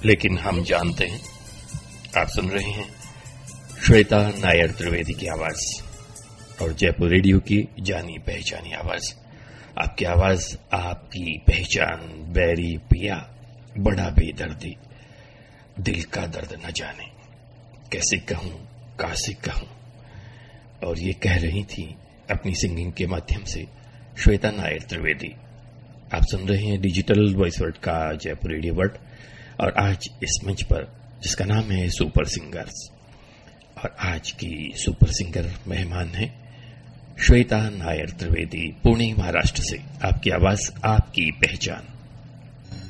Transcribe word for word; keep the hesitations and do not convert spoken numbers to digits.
लेकिन हम जानते हैं। आप सुन रहे हैं श्वेता नायर त्रिवेदी की आवाज और जयपुर रेडियो की जानी पहचानी आवाज। आपकी आवाज, आपकी पहचान। बैरी पिया बड़ा बेदर्दी, दिल का दर्द न जाने, कैसे कहूं कासे कहूं। और ये कह रही थी अपनी सिंगिंग के माध्यम से श्वेता नायर त्रिवेदी। आप सुन रहे हैं डिजिटल वॉइस वर्ल्ड का जयपुर रेडियो वर्ल्ड और आज इस मंच पर जिसका नाम है सुपर सिंगर्स। और आज की सुपर सिंगर मेहमान है श्वेता नायर त्रिवेदी, पुणे महाराष्ट्र से। आपकी आवाज, आपकी पहचान।